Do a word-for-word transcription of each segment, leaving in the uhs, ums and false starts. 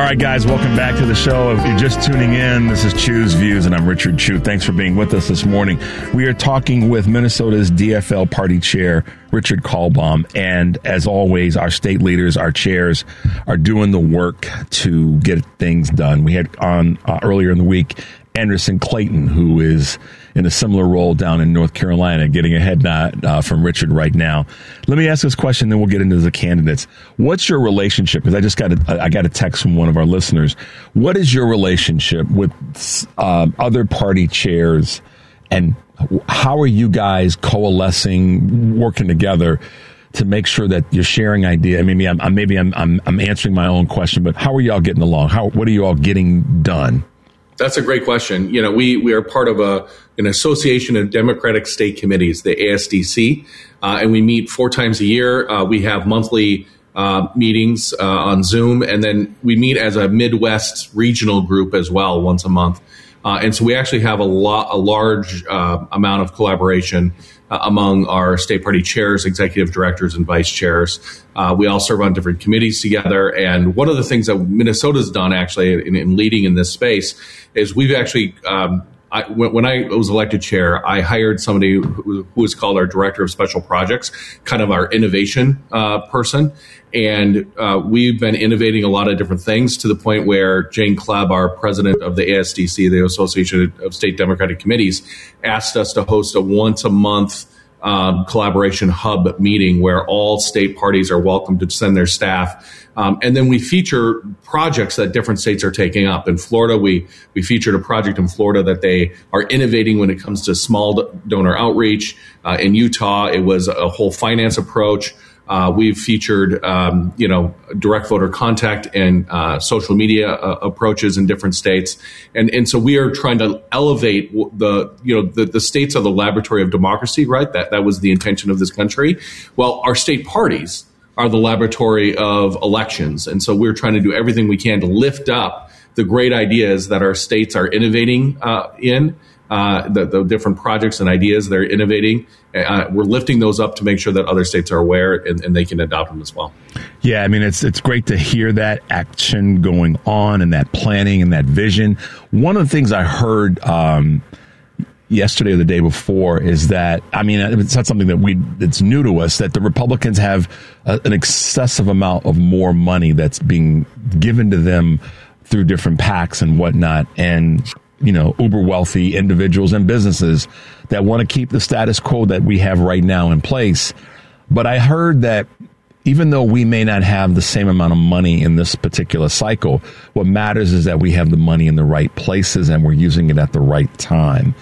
right, guys, welcome back to the show. If you're just tuning in, this is Chew's Views, and I'm Richard Chew. Thanks for being with us this morning. We are talking with Minnesota's D F L party chair, Richard Kalbaum, and as always, our state leaders, our chairs, are doing the work to get things done. We had on uh, earlier in the week Anderson Clayton, who is in a similar role down in North Carolina, getting a head nod uh, from Richard right now. Let me ask this question, then we'll get into the candidates. What's your relationship? Because I just got a, I got a text from one of our listeners. What is your relationship with uh, other party chairs, and how are you guys coalescing, working together to make sure that you're sharing ideas? Maybe I'm, I'm maybe I'm, I'm I'm answering my own question, but how are you all getting along? How what are you all getting done? That's a great question. You know, we, we are part of a an association of Democratic State Committees, the A S D C, uh, and we meet four times a year. Uh, we have monthly uh, meetings uh, on Zoom, and then we meet as a Midwest regional group as well once a month. Uh, and so we actually have a lot, a large uh, amount of collaboration uh, among our state party chairs, executive directors, and vice chairs. Uh, we all serve on different committees together. And one of the things that Minnesota's done actually in, in leading in this space is we've actually, um, I, when, when I was elected chair, I hired somebody who, who is called our director of special projects, kind of our innovation uh, person. And uh, we've been innovating a lot of different things to the point where Jane Klebb, our president of the A S D C, the Association of State Democratic Committees, asked us to host a once a month um, collaboration hub meeting where all state parties are welcome to send their staff. Um, and then we feature projects that different states are taking up. In Florida, we we featured a project in Florida that they are innovating when it comes to small donor outreach. Uh, in Utah, it was a whole finance approach. Uh, we've featured, um, you know, direct voter contact and uh, social media uh, approaches in different states, and and so we are trying to elevate the, you know, the, the states are the laboratory of democracy, right? That that was the intention of this country. Well, our state parties are the laboratory of elections, and so we're trying to do everything we can to lift up the great ideas that our states are innovating uh, in. Uh, the, the different projects and ideas they're innovating, uh, we're lifting those up to make sure that other states are aware and, and they can adopt them as well. Yeah, I mean, it's it's great to hear that action going on and that planning and that vision. One of the things I heard um, yesterday or the day before is that, I mean, it's not something that we it's new to us, that the Republicans have a, an excessive amount of more money that's being given to them through different PACs and whatnot, and you know, uber wealthy individuals and businesses that want to keep the status quo that we have right now in place. But I heard that even though we may not have the same amount of money in this particular cycle, what matters is that we have the money in the right places and we're using it at the right time.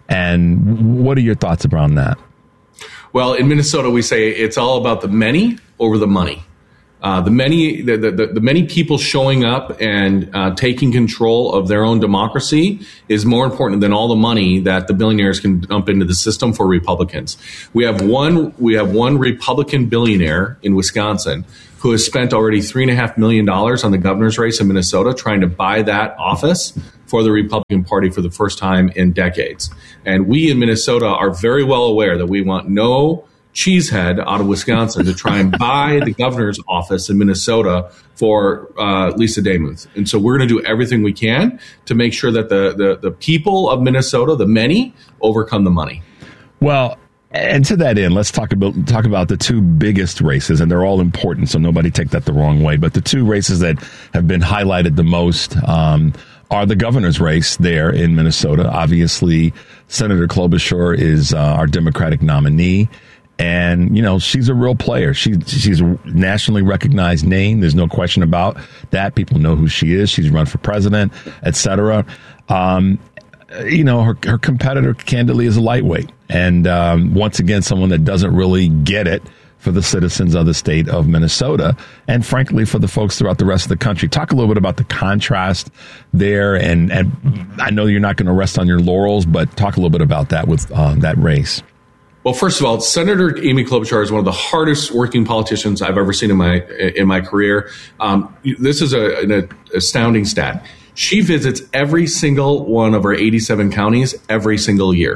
And what are your thoughts around that? Well, in Minnesota, we say it's all about the many over the money. Uh, the many, the, the, the many people showing up and uh, taking control of their own democracy is more important than all the money that the billionaires can dump into the system for Republicans. We have one, we have one Republican billionaire in Wisconsin who has spent already three and a half million dollars on the governor's race in Minnesota, trying to buy that office for the Republican Party for the first time in decades. And we in Minnesota are very well aware that we want no cheesehead out of Wisconsin to try and buy the governor's office in Minnesota for uh, Lisa Demuth. And so we're going to do everything we can to make sure that the, the, the people of Minnesota, the many, overcome the money. Well, and to that end, let's talk about talk about the two biggest races, and they're all important, so nobody take that the wrong way. But the two races that have been highlighted the most um, are the governor's race there in Minnesota. Obviously, Senator Klobuchar is uh, our Democratic nominee. And, you know, she's a real player. She, she's a nationally recognized name. There's no question about that. People know who she is. She's run for president, et cetera. Um, you know, her, her competitor, candidly, is a lightweight. And um, once again, someone that doesn't really get it for the citizens of the state of Minnesota and, frankly, for the folks throughout the rest of the country. Talk a little bit about the contrast there. And, and I know you're not going to rest on your laurels, but talk a little bit about that with uh, that race. Well, first of all, Senator Amy Klobuchar is one of the hardest working politicians I've ever seen in my in my career. Um, this is a, an astounding stat. She visits every single one of our eighty-seven counties every single year.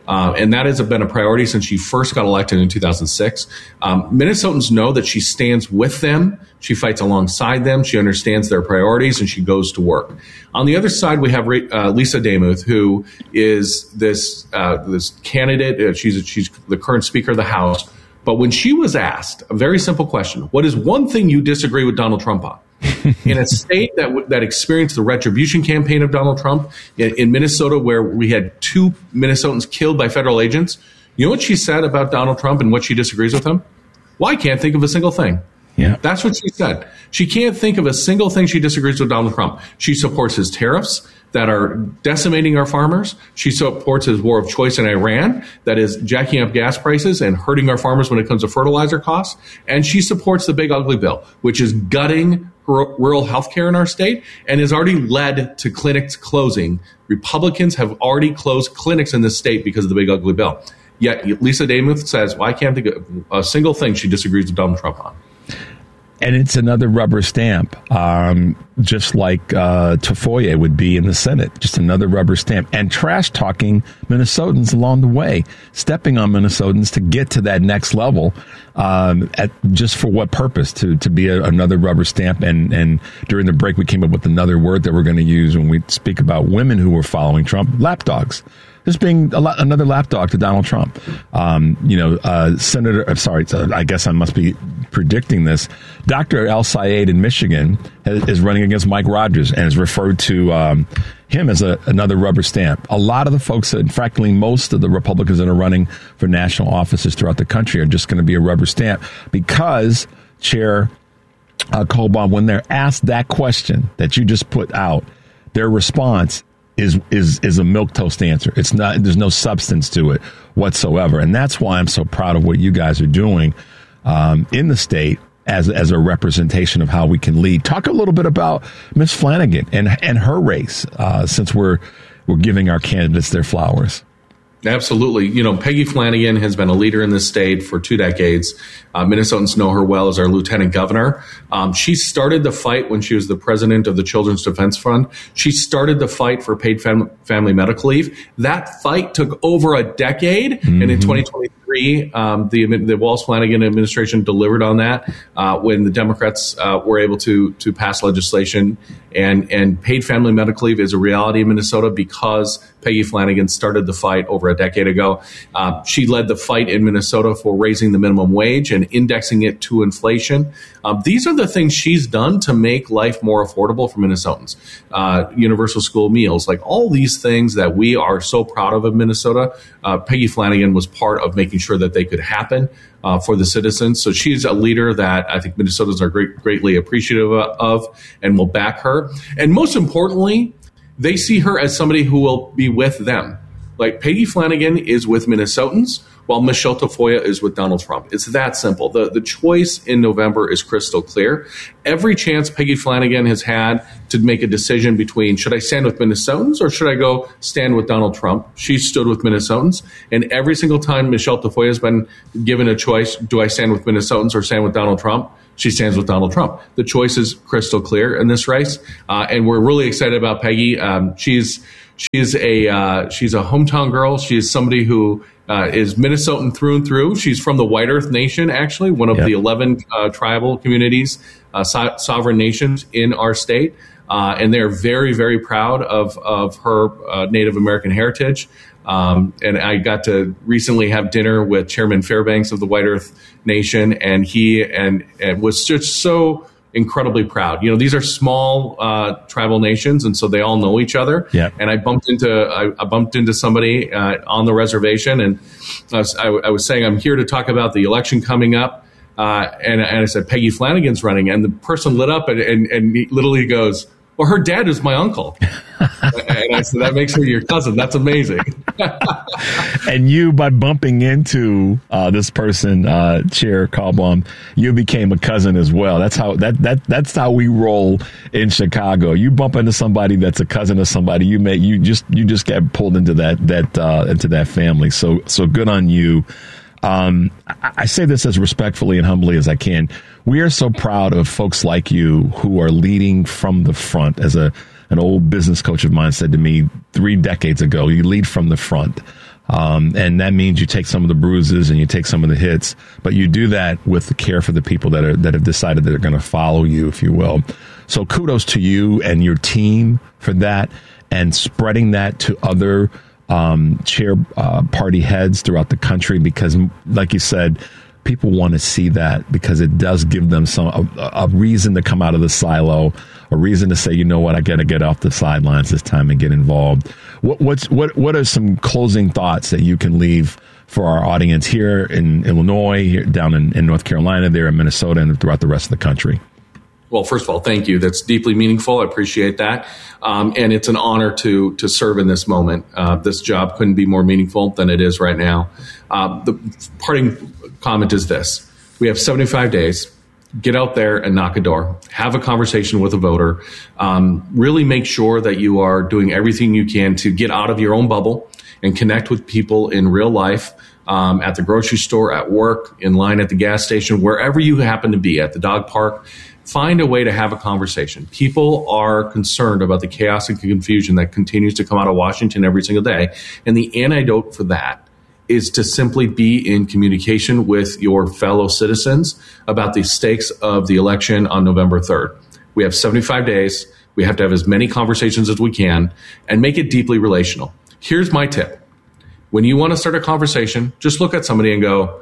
Uh, and that has been a priority since she first got elected in two thousand six. Um, Minnesotans know that she stands with them. She fights alongside them. She understands their priorities, and she goes to work. On the other side, we have uh, Lisa Demuth, who is this uh, this candidate. Uh, she's she's the current Speaker of the House. But when she was asked a very simple question, what is one thing you disagree with Donald Trump on? In a state that w- that experienced the retribution campaign of Donald Trump, in, in Minnesota, where we had two Minnesotans killed by federal agents, you know what she said about Donald Trump and what she disagrees with him? Well, I can't think of a single thing. Yeah. That's what she said. She can't think of a single thing she disagrees with Donald Trump. She supports his tariffs that are decimating our farmers. She supports his war of choice in Iran that is jacking up gas prices and hurting our farmers when it comes to fertilizer costs. And she supports the big ugly bill, which is gutting rural health care in our state and has already led to clinics closing. Republicans have already closed clinics in this state because of the big ugly bill. Yet Lisa Demuth says, well, I can't think of a single thing she disagrees with Donald Trump on. And it's another rubber stamp, um, just like uh, Tafoya would be in the Senate, just another rubber stamp. And trash talking Minnesotans along the way, stepping on Minnesotans to get to that next level. Um, at just for what purpose? To to be a, another rubber stamp. And, and during the break, we came up with another word that we're going to use when we speak about women who were following Trump, lapdogs. This being a lot, another lapdog to Donald Trump. Um, you know, uh, Senator, I'm sorry, I guess I must be predicting this. Doctor El Sayed in Michigan has, is running against Mike Rogers and has referred to um, him as a, another rubber stamp. A lot of the folks, in fact, most of the Republicans that are running for national offices throughout the country are just going to be a rubber stamp because Chair uh, Cobom, when they're asked that question that you just put out, their response is is is a milquetoast answer. It's not. There's no substance to it whatsoever, and that's why I'm so proud of what you guys are doing um, in the state as as a representation of how we can lead. Talk a little bit about Miss Flanagan and and her race, uh, since we're we're giving our candidates their flowers. Absolutely. You know, Peggy Flanagan has been a leader in this state for two decades. Uh, Minnesotans know her well as our lieutenant governor. Um, she started the fight when she was the president of the Children's Defense Fund. She started the fight for paid fam- family medical leave. That fight took over a decade. Mm-hmm. And in twenty twenty-three, um, the, the Walz-Flanagan administration delivered on that uh, when the Democrats uh, were able to to pass legislation. And, and paid family medical leave is a reality in Minnesota because Peggy Flanagan started the fight over a decade ago. Uh, she led the fight in Minnesota for raising the minimum wage and indexing it to inflation. Um, these are the things she's done to make life more affordable for Minnesotans. Uh, universal school meals, like all these things that we are so proud of in Minnesota. Uh, Peggy Flanagan was part of making sure that they could happen uh, for the citizens. So she's a leader that I think Minnesotans are great, greatly appreciative of and will back her. And most importantly, they see her as somebody who will be with them. Like Peggy Flanagan is with Minnesotans, while Michelle Tafoya is with Donald Trump. It's that simple. The the choice in November is crystal clear. Every chance Peggy Flanagan has had to make a decision between should I stand with Minnesotans or should I go stand with Donald Trump, she stood with Minnesotans. And every single time Michelle Tafoya has been given a choice, do I stand with Minnesotans or stand with Donald Trump? She stands with Donald Trump. The choice is crystal clear in this race, uh, and we're really excited about Peggy. Um, she's she's a uh, she's a hometown girl. She is somebody who uh, is Minnesotan through and through. She's from the White Earth Nation, actually, one of yep. the eleven uh, tribal communities, uh, so- sovereign nations in our state, uh, and they're very, very proud of of her uh, Native American heritage. Um, and I got to recently have dinner with Chairman Fairbanks of the White Earth Nation, and he and, and was just so incredibly proud. You know, these are small uh, tribal nations, and so they all know each other. Yeah. And I bumped into I, I bumped into somebody uh, on the reservation, and I was, I, I was saying I'm here to talk about the election coming up, uh, and, and I said Peggy Flanagan's running, and the person lit up and and, and he literally goes, well, her dad is my uncle. And I said, that makes her your cousin. That's amazing. And you, by bumping into uh, this person, uh, Chair Cobom, you became a cousin as well. That's how that that that's how we roll in Chicago. You bump into somebody that's a cousin of somebody, you may you just you just get pulled into that that uh, into that family. So so good on you. Um, I, I say this as respectfully and humbly as I can. We are so proud of folks like you who are leading from the front. As a an old business coach of mine said to me three decades ago, you lead from the front. Um, and that means you take some of the bruises and you take some of the hits, but you do that with the care for the people that are that have decided that they're going to follow you, if you will. So kudos to you and your team for that, and spreading that to other um, chair uh, party heads throughout the country, because, like you said, people want to see that, because it does give them some a, a reason to come out of the silo, a reason to say, you know what, I got to get off the sidelines this time and get involved. What what's what what are some closing thoughts that you can leave for our audience here in Illinois, here down in, in North Carolina, there in Minnesota, and throughout the rest of the country? Well, first of all, thank you. That's deeply meaningful. I appreciate that. Um, and it's an honor to to serve in this moment. Uh, this job couldn't be more meaningful than it is right now. Uh, the parting comment is this. We have seventy-five days. Get out there and knock a door. Have a conversation with a voter. Um, really make sure that you are doing everything you can to get out of your own bubble and connect with people in real life, um, at the grocery store, at work, in line at the gas station, wherever you happen to be, at the dog park. Find a way to have a conversation. People are concerned about the chaos and confusion that continues to come out of Washington every single day. And the antidote for that is to simply be in communication with your fellow citizens about the stakes of the election on November third. We have seventy-five days. We have to have as many conversations as we can and make it deeply relational. Here's my tip. When you want to start a conversation, just look at somebody and go,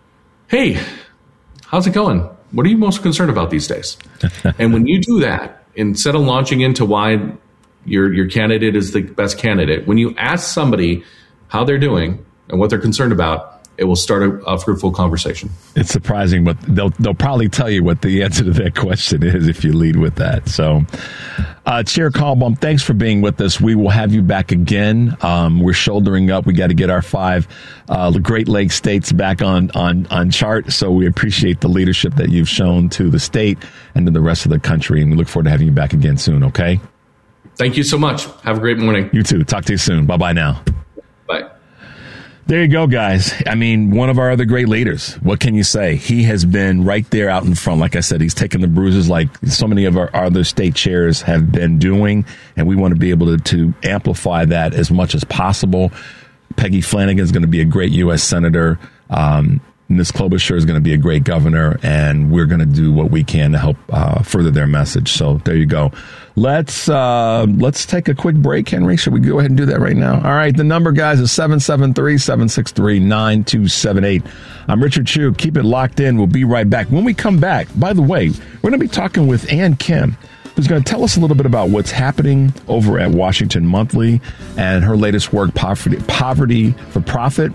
hey, how's it going? What are you most concerned about these days? And when you do that, instead of launching into why your your candidate is the best candidate, when you ask somebody how they're doing and what they're concerned about, it will start a, a fruitful conversation. It's surprising, but they'll they'll probably tell you what the answer to that question is if you lead with that. So, uh, Chair Kalmbach, thanks for being with us. We will have you back again. Um, we're shouldering up. We got to get our five uh, Great Lakes states back on, on, on chart. So we appreciate the leadership that you've shown to the state and to the rest of the country. And we look forward to having you back again soon, okay? Thank you so much. Have a great morning. You too. Talk to you soon. Bye-bye now. Bye. There you go, guys. I mean, one of our other great leaders. What can you say? He has been right there out in front. Like I said, he's taken the bruises like so many of our other state chairs have been doing, and we want to be able to, to amplify that as much as possible. Peggy Flanagan is going to be a great U S Senator. Um, Miz Klobuchar is going to be a great governor, and we're going to do what we can to help uh, further their message. So there you go. Let's uh, let's take a quick break, Henry. Should we go ahead and do that right now? All right. The number, guys, is seven seven three, seven six three, nine two seven eight. I'm Richard Chu. Keep it locked in. We'll be right back. When we come back, by the way, we're going to be talking with Ann Kim, who's going to tell us a little bit about what's happening over at Washington Monthly and her latest work, Poverty, Poverty for Profit.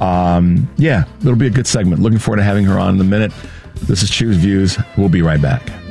Um, yeah, it'll be a good segment. Looking forward to having her on in a minute. This is Choose Views. We'll be right back.